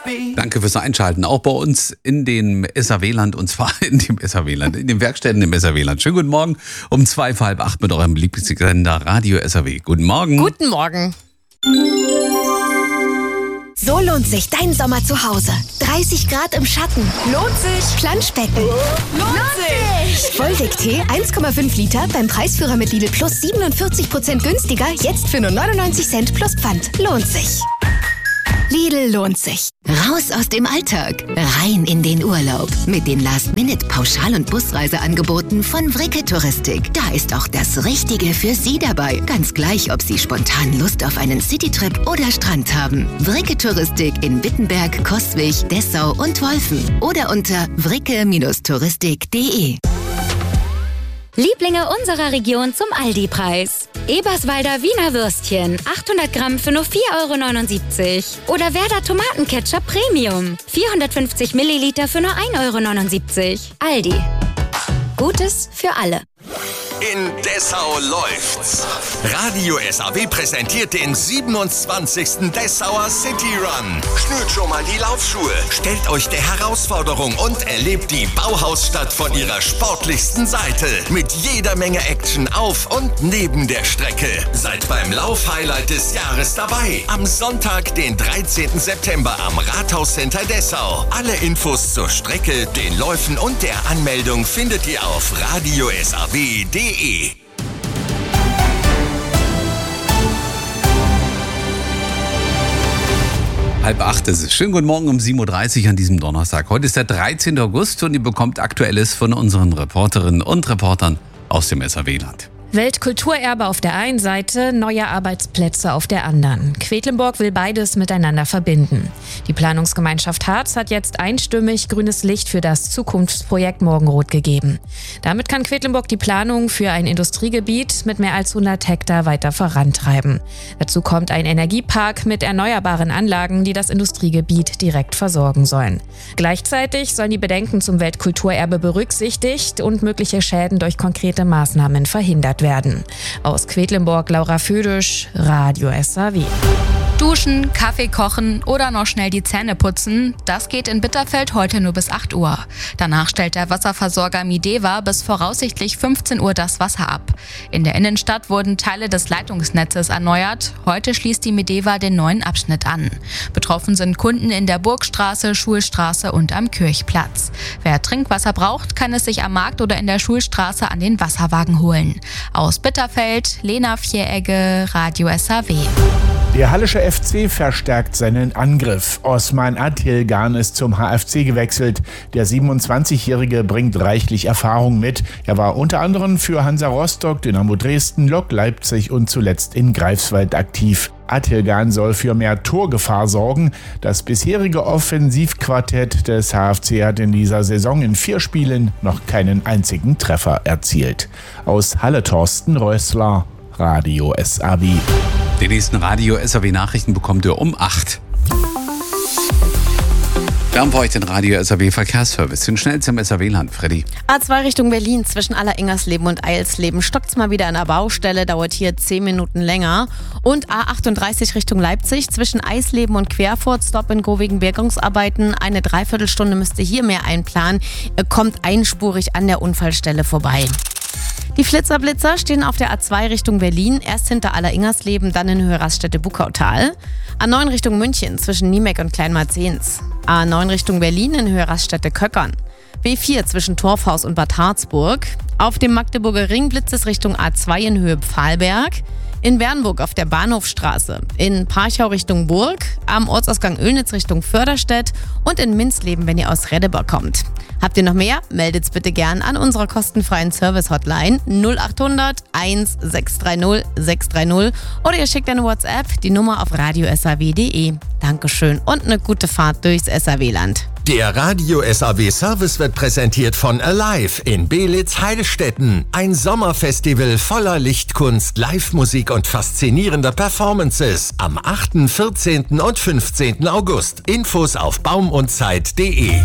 Danke fürs Einschalten, auch bei uns in dem SAW-Land, und zwar in dem SAW-Land, in den Werkstätten im SAW-Land. Schönen guten Morgen um 7:45 mit eurem Lieblingssender Radio SAW. Guten Morgen. Guten Morgen. So lohnt sich dein Sommer zu Hause. 30 Grad im Schatten. Lohnt sich. Planschbecken. Lohnt sich. Vollweg-Tee 1,5 Liter beim Preisführer mit Lidl Plus 47% günstiger. Jetzt für nur 99 Cent plus Pfand. Lohnt sich. Lidl lohnt sich. Raus aus dem Alltag, rein in den Urlaub. Mit den Last-Minute-Pauschal- und Busreiseangeboten von Vricke Touristik. Da ist auch das Richtige für Sie dabei. Ganz gleich, ob Sie spontan Lust auf einen Citytrip oder Strand haben. Vricke Touristik in Wittenberg, Coswig, Dessau und Wolfen. Oder unter vricke-touristik.de. Lieblinge unserer Region zum Aldi-Preis. Eberswalder Wiener Würstchen, 800 Gramm für nur 4,79 € Oder Werder Tomatenketchup Premium, 450 Milliliter für nur 1,79 €. Aldi. Gutes für alle. In Dessau läuft's. Radio SAW präsentiert den 27. Dessauer City Run. Schnürt schon mal die Laufschuhe, stellt euch der Herausforderung und erlebt die Bauhausstadt von ihrer sportlichsten Seite. Mit jeder Menge Action auf und neben der Strecke. Seid beim Lauf-Highlight des Jahres dabei. Am Sonntag, den 13. September am Rathauscenter Dessau. Alle Infos zur Strecke, den Läufen und der Anmeldung findet ihr auf radiosaw.de. 7:30 ist es. Schönen guten Morgen um 7:30 Uhr an diesem Donnerstag. Heute ist der 13. August und ihr bekommt Aktuelles von unseren Reporterinnen und Reportern aus dem SAW-Land. Weltkulturerbe auf der einen Seite, neue Arbeitsplätze auf der anderen. Quedlinburg will beides miteinander verbinden. Die Planungsgemeinschaft Harz hat jetzt einstimmig grünes Licht für das Zukunftsprojekt Morgenrot gegeben. Damit kann Quedlinburg die Planung für ein Industriegebiet mit mehr als 100 Hektar weiter vorantreiben. Dazu kommt ein Energiepark mit erneuerbaren Anlagen, die das Industriegebiet direkt versorgen sollen. Gleichzeitig sollen die Bedenken zum Weltkulturerbe berücksichtigt und mögliche Schäden durch konkrete Maßnahmen verhindert werden. Aus Quedlinburg, Laura Födisch, Radio SAW. Duschen, Kaffee kochen oder noch schnell die Zähne putzen, das geht in Bitterfeld heute nur bis 8 Uhr. Danach stellt der Wasserversorger Mideva bis voraussichtlich 15 Uhr das Wasser ab. In der Innenstadt wurden Teile des Leitungsnetzes erneuert. Heute schließt die Mideva den neuen Abschnitt an. Betroffen sind Kunden in der Burgstraße, Schulstraße und am Kirchplatz. Wer Trinkwasser braucht, kann es sich am Markt oder in der Schulstraße an den Wasserwagen holen. Aus Bitterfeld, Lena Vieregge, Radio SAW. Der Hallische FC verstärkt seinen Angriff. Osman Atilgan ist zum HFC gewechselt. Der 27-Jährige bringt reichlich Erfahrung mit. Er war unter anderem für Hansa Rostock, Dynamo Dresden, Lok Leipzig und zuletzt in Greifswald aktiv. Atilgan soll für mehr Torgefahr sorgen. Das bisherige Offensivquartett des HFC hat in dieser Saison in 4 Spielen noch keinen einzigen Treffer erzielt. Aus Halle Thorsten Rössler, Radio SAW. Die nächsten Radio SAW-Nachrichten bekommt ihr um 8. Wir haben für euch den Radio SAW-Verkehrsservice. Den schnellsten im SAW-Land, Freddy. A2 Richtung Berlin zwischen Alleringersleben und Eilsleben stockt's mal wieder an der Baustelle, dauert hier 10 Minuten länger. Und A38 Richtung Leipzig zwischen Eisleben und Querfurt, Stop in Go wegen Bergungsarbeiten. Eine Dreiviertelstunde müsst ihr hier mehr einplanen. Ihr kommt einspurig an der Unfallstelle vorbei. Die Flitzer-Blitzer stehen auf der A2 Richtung Berlin, erst hinter Alleringersleben, dann in Höhe Raststätte Buckautal. A9 Richtung München zwischen Niemek und Kleinmarzens. A9 Richtung Berlin in Höhe Raststätte Köckern. B4 zwischen Torfhaus und Bad Harzburg. Auf dem Magdeburger Ring blitzt es Richtung A2 in Höhe Pfahlberg. In Bernburg auf der Bahnhofstraße, in Parchau Richtung Burg, am Ortsausgang Oelnitz Richtung Förderstedt und in Minzleben, wenn ihr aus Reddeber kommt. Habt ihr noch mehr? Meldet's bitte gern an unserer kostenfreien Service-Hotline 0800 1630 630 oder ihr schickt eine WhatsApp, die Nummer auf radiosaw.de. Dankeschön und eine gute Fahrt durchs SAW-Land. Der Radio SAW Service wird präsentiert von Alive in Beelitz-Heilstätten. Ein Sommerfestival voller Lichtkunst, Live-Musik und faszinierender Performances. Am 8., 14. und 15. August. Infos auf baumundzeit.de.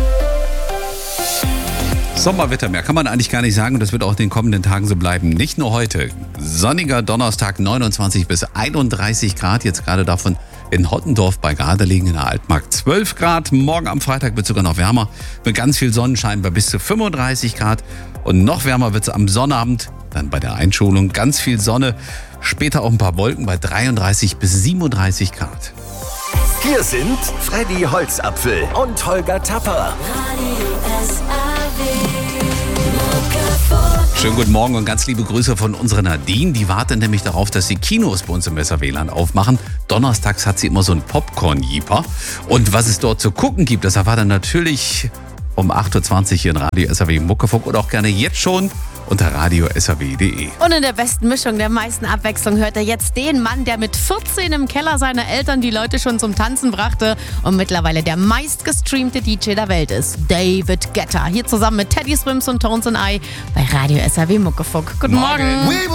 Sommerwetter, mehr kann man eigentlich gar nicht sagen und das wird auch in den kommenden Tagen so bleiben. Nicht nur heute. Sonniger Donnerstag, 29 bis 31 Grad, jetzt gerade davon In Hottendorf bei Gardelegen in der Altmark 12 Grad. Morgen am Freitag wird es sogar noch wärmer mit ganz viel Sonnenschein bei bis zu 35 Grad. Und noch wärmer wird es am Sonnabend, dann bei der Einschulung. Ganz viel Sonne, später auch ein paar Wolken bei 33 bis 37 Grad. Hier sind Freddy Holzapfel und Holger Tapper. Schönen guten Morgen und ganz liebe Grüße von unserer Nadine. Die wartet nämlich darauf, dass die Kinos bei uns im SAW aufmachen. Donnerstags hat sie immer so einen Popcorn-Jeeper. Und was es dort zu gucken gibt, das erfahrt ihr natürlich um 8.20 Uhr hier in Radio SAW Muckefuck oder auch gerne jetzt schon unter radio-saw.de. Und in der besten Mischung, der meisten Abwechslung hört er jetzt den Mann, der mit 14 im Keller seiner Eltern die Leute schon zum Tanzen brachte und mittlerweile der meistgestreamte DJ der Welt ist. David Guetta. Hier zusammen mit Teddy Swims und Tones and I bei Radio SAW Muckefuck. Guten Morgen.